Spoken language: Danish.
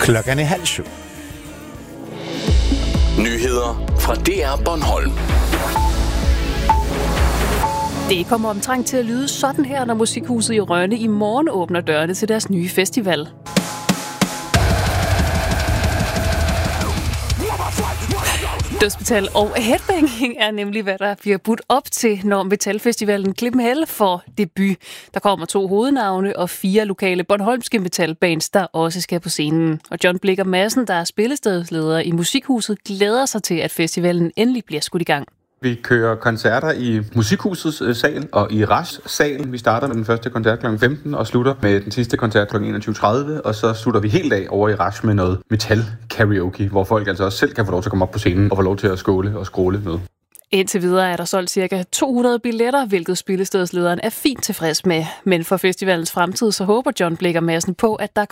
Klokken er 6:30. Nyheder fra DR Bornholm. Det kommer omtrent til at lyde sådan her, når Musikhuset i Rønne i morgen åbner dørene til deres nye festival. Dødsmetal og headbanging er nemlig, hvad der bliver budt op til, når metalfestivalen Klippenhelle får debut. Der kommer 2 hovednavne og 4 lokale bornholmske metalbands, der også skal på scenen. Og John Blikker Madsen, der er spillestedsleder i Musikhuset, glæder sig til, at festivalen endelig bliver skudt i gang. Vi kører koncerter i Musikhusets sal og i Ras-salen. Vi starter med den første koncert kl. 15 og slutter med den sidste koncert kl. 21.30. Og så slutter vi helt af over i Ras med noget metal-karaoke, hvor folk altså også selv kan få lov til at komme op på scenen og få lov til at skåle og skråle med. Indtil videre er der solgt ca. 200 billetter, hvilket spillestedslederen er fint tilfreds med. Men for festivalens fremtid, så håber John Blikker Madsen på, at der